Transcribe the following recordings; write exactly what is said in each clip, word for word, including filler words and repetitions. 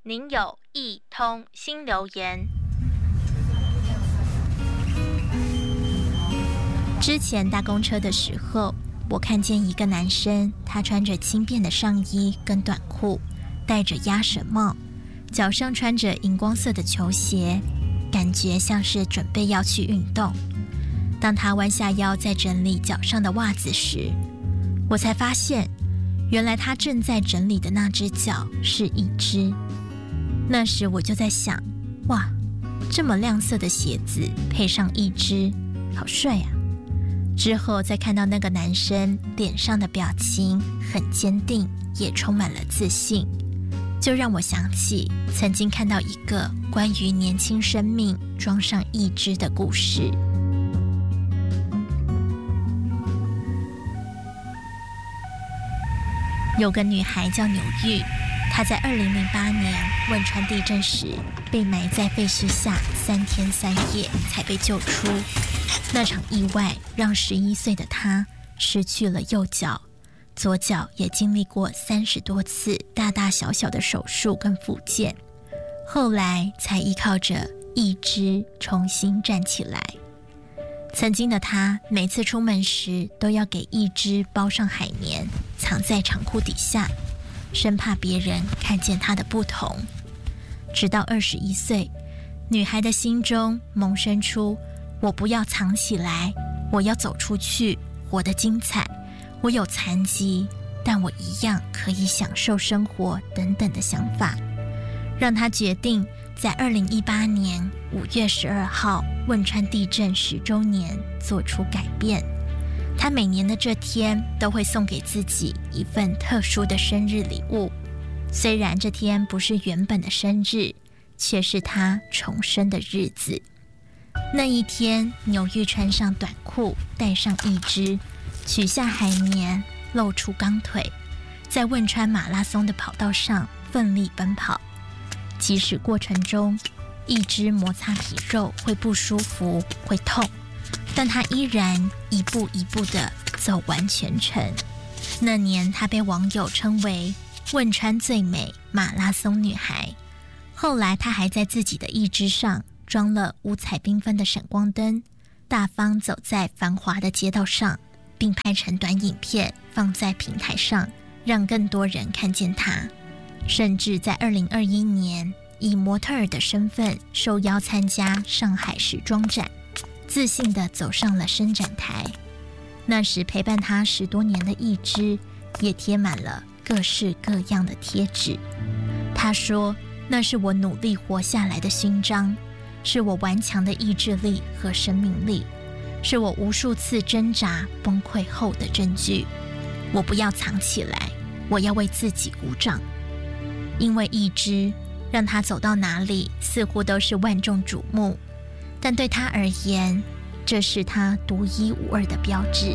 您有一通新留言。之前搭公车的时候，我看见一个男生，他穿着轻便的上衣跟短裤，戴着鸭舌帽，脚上穿着荧光色的球鞋，感觉像是准备要去运动。当他弯下腰在整理脚上的袜子时，我才发现，原来他正在整理的那只脚是一只。那时我就在想，哇，这么亮色的鞋子配上一只，好帅啊！之后再看到那个男生脸上的表情很坚定，也充满了自信，就让我想起曾经看到一个关于年轻生命装上义肢的故事。有个女孩叫纽玉，她在二零零八年汶川地震时被埋在废墟下三天三夜才被救出。那场意外让十一岁的她失去了右脚，左脚也经历过三十多次大大小小的手术跟复健，后来才依靠着义肢重新站起来。曾经的她每次出门时都要给义肢包上海绵，藏在长裤底下，生怕别人看见她的不同。直到二十一岁，女孩的心中萌生出我不要藏起来，我要走出去，活得精彩，我有残疾，但我一样可以享受生活等等的想法，让她决定在二零一八年五月十二号汶川地震十周年做出改变。她每年的这天都会送给自己一份特殊的生日礼物，虽然这天不是原本的生日，却是她重生的日子。那一天，纽玉穿上短裤，戴上义肢，取下海绵，露出钢腿，在汶川马拉松的跑道上奋力奔跑。即使过程中义肢摩擦皮肉会不舒服，会痛，但她依然一步一步地走完全程。那年她被网友称为汶川最美马拉松女孩。后来她还在自己的义肢上装了五彩缤纷的闪光灯，大方走在繁华的街道上，并拍成短影片放在平台上，让更多人看见她。甚至在二零二一年以模特儿的身份受邀参加上海时装展，自信地走上了伸展台。那时陪伴她十多年的义肢也贴满了各式各样的贴纸。她说，那是我努力活下来的勋章，是我顽强的意志力和生命力，是我无数次挣扎崩溃后的证据。我不要藏起来，我要为自己鼓掌。因为义肢让他走到哪里似乎都是万众瞩目，但对他而言，这是他独一无二的标志。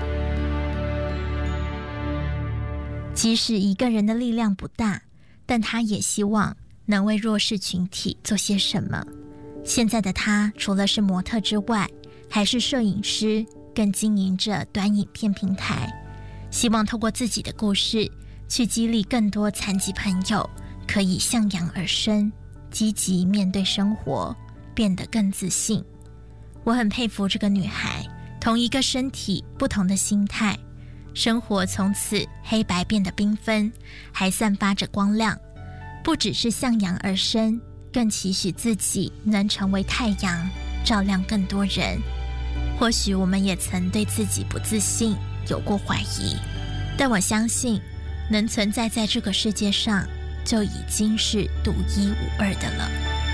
即使一个人的力量不大，但他也希望能为弱势群体做些什么。现在的他除了是模特之外，还是摄影师，更经营着短影片平台，希望透过自己的故事去激励更多残疾朋友可以向阳而生，积极面对生活，变得更自信。我很佩服这个女孩，同一个身体，不同的心态，生活从此黑白变得缤纷，还散发着光亮。不只是向阳而生，更期许自己能成为太阳，照亮更多人。或许我们也曾对自己不自信，有过怀疑，但我相信能存在在这个世界上，就已经是独一无二的了。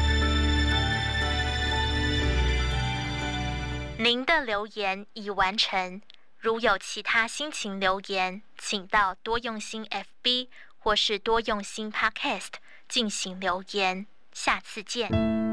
您的留言已完成，如有其他心情留言，请到多用心 F B 或是多用心 Podcast 进行留言。下次见。